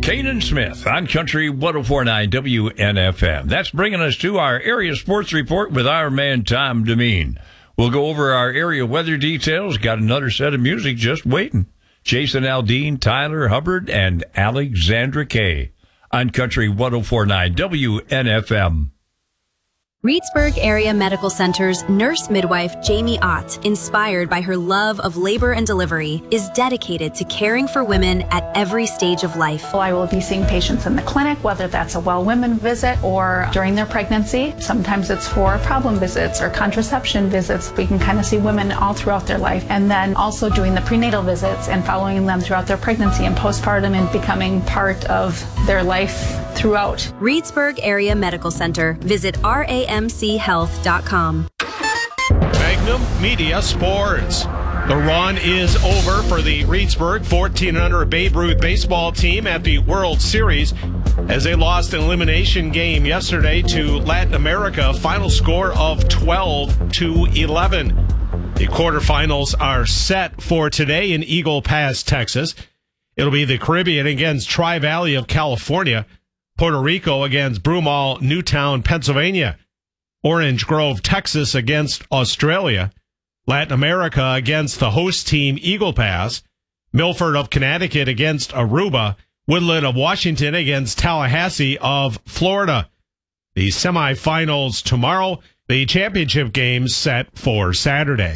Kanan Smith on Country 104.9 WNFM. That's bringing us to our area sports report with our man Tom Demeen. We'll go over our area weather details. Got another set of music just waiting. Jason Aldean, Tyler Hubbard, and Alexandra Kay on Country 104.9 WNFM. Reedsburg Area Medical Center's nurse midwife Jamie Ott, inspired by her love of labor and delivery, is dedicated to caring for women at every stage of life. I will be seeing patients in the clinic, whether that's a well women visit or during their pregnancy. Sometimes it's for problem visits or contraception visits. We can kind of see women all throughout their life, and then also doing the prenatal visits and following them throughout their pregnancy and postpartum and becoming part of their life throughout. Reedsburg Area Medical Center. Visit ramchealth.com. Magnum Media Sports. The run is over for the Reedsburg 14 under Babe Ruth baseball team at the World Series as they lost an elimination game yesterday to Latin America. Final score of 12-11. The quarterfinals are set for today in Eagle Pass, Texas. It'll be the Caribbean against Tri-Valley of California. Puerto Rico against Broomall, Newtown, Pennsylvania. Orange Grove, Texas against Australia. Latin America against the host team, Eagle Pass. Milford of Connecticut against Aruba. Woodland of Washington against Tallahassee of Florida. The semifinals tomorrow. The championship games set for Saturday.